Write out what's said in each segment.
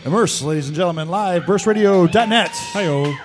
Immerse, ladies and gentlemen, live, burstradio.net. Hi-yo.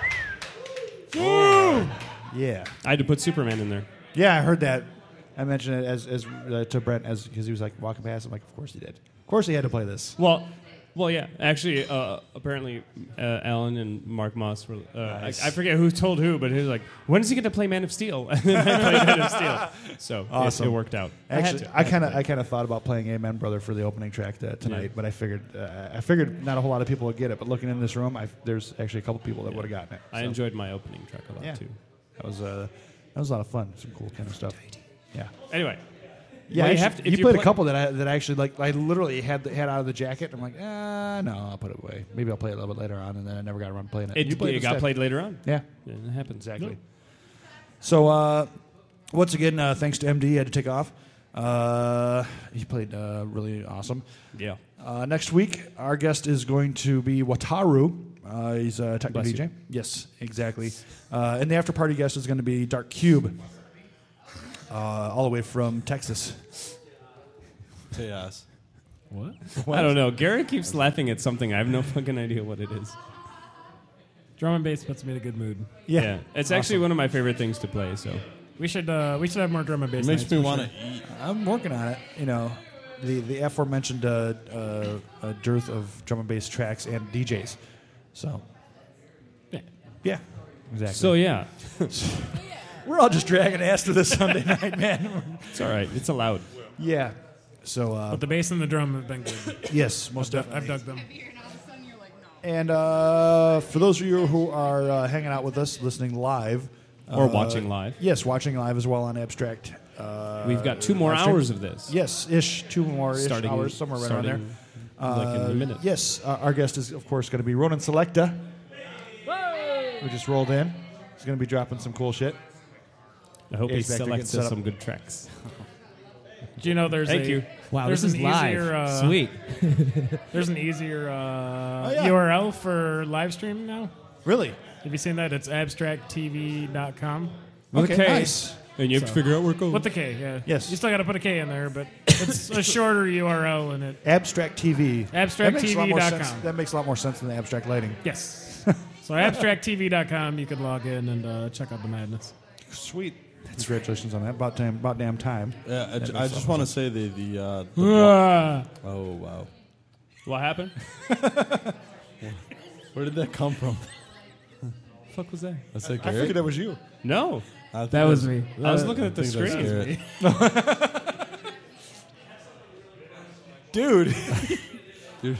Yeah. I had to put Superman in there. Yeah, I heard that. I mentioned it as to Brent because he was like walking past. I'm like, of course he did. Of course he had to play this. Well, yeah. Actually, apparently, Alan and Mark Moss were. Nice. I forget who told who, but he was like, "When is he going to play Man of Steel?" And then I played Man of Steel. So Awesome. it worked out. Actually, I kind of thought about playing Amen Brother for the opening track tonight, but I figured not a whole lot of people would get it. But looking in this room, there's actually a couple people that would have gotten it. I enjoyed my opening track a lot too. That was a lot of fun. Some cool kind of stuff. Yeah. Anyway. Yeah, well, you played a couple that I actually like. I literally had out of the jacket. I'm like, no, I'll put it away. Maybe I'll play it a little bit later on, and then I never got around to playing it. It got played later on. Yeah, it happens. Exactly. So once again, thanks to MD, he had to take off. He played really awesome. Yeah. Next week, our guest is going to be Wataru. He's a techno Bless DJ. you. Yes, exactly. And the after party guest is going to be Dark Cube. All the way from Texas. Chaos. What? I don't know. Garrett keeps laughing at something. I have no fucking idea what it is. Drum and bass puts me in a good mood. Yeah. It's actually one of my favorite things to play, so. We should have more drum and bass. It makes nights me for want to sure. eat. I'm working on it. You know, the aforementioned dearth of drum and bass tracks and DJs. So. Yeah. Exactly. So, yeah. We're all just dragging ass to this Sunday night, man. It's all right. It's allowed. Yeah. So. But the bass and the drum have been good. Yes, most definitely. I've dug them. And for those of you who are hanging out with us, listening live. Or watching live. Yes, watching live as well on Abstract. We've got 2 more hours of this. Yes, 2 more hours, somewhere right around there. Like in a minute. Yes, our guest is, of course, going to be Ronan Selecta. Who just rolled in. He's going to be dropping some cool shit. I hope he He's back there selects getting set some up. good tracks. Do you know there's Thank you. Wow, there's this is an live. easier, Sweet. There's an easier yeah. URL for live streaming now. Really? Have you seen that? It's abstracttv.com. With Okay, a K. nice. And you have to figure out where it goes. With the K, yeah. Yes. You still got to put a K in there, but it's a shorter URL in it. Abstract TV. Abstracttv.com. That makes a lot more sense than the abstract lighting. Yes. So abstracttv.com, you could log in and check out the madness. Sweet. Congratulations on that. About damn time. Yeah, I just want to say the Ah. oh wow, What happened? where did that come from? The fuck was that? That's that I Garrett. figured that was you. No. I think That was that's- me. I was looking at the I think that's screen. Garrett. Dude. Dude,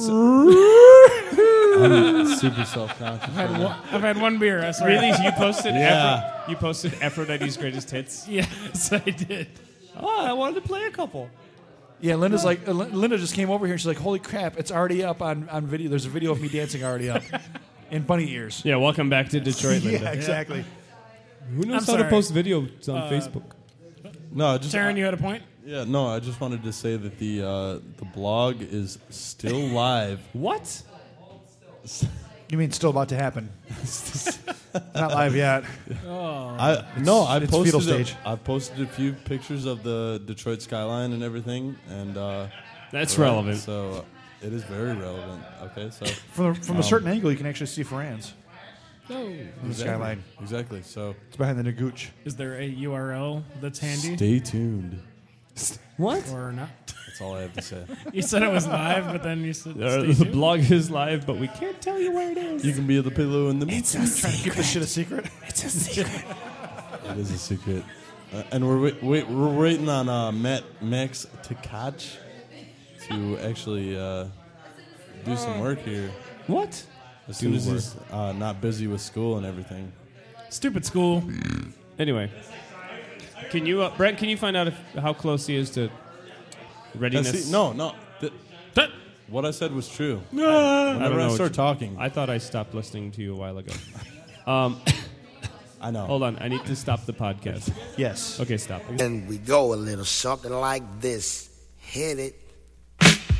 I'm super self-conscious. I've had one beer, I swear. Really? You posted Yeah. you posted Aphrodite's greatest hits? Yes, I did. Oh, I wanted to play a couple. Yeah, Linda's like, Linda just came over here and she's like, holy crap, it's already up on video. There's a video of me dancing already up in bunny ears. Yeah, welcome back to Detroit, Linda. Yeah, exactly. Who knows I'm how to sorry. post videos on Facebook? No, just Taryn, you had a point? yeah, no. I just wanted to say that the blog is still live. What? You mean still about to happen? Not live yet. I it's fetal posted stage. I posted a few pictures of the Detroit skyline and everything, and That's relevant. So it is very relevant. Okay, so From a certain angle, you can actually see Franz. exactly, the skyline. Exactly. So It's behind the Nagooch. Is there a URL that's handy? stay tuned. What? Or not? That's all I have to say. You said it was live, but then you said The stay tuned? blog is live, but we can't tell you where it is. You can be the pillow in the meat. Trying to keep this shit a secret. It's a secret. It is a secret. And we're waiting on Max Tkach to actually do some work here. What? As soon as he's not busy with school and everything. Stupid school. Anyway, can you, Brent? Can you find out how close he is to readiness? See, no. What I said was true. I don't Whenever I know. start talking, I thought I stopped listening to you a while ago. I know. Hold on, I need to stop the podcast. Yes. Okay, stop. And we go a little something like this. Hit it.